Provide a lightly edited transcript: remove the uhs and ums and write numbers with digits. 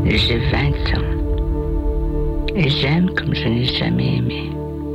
J'ai 20 ans. Et j'aime comme je n'ai jamais aimé.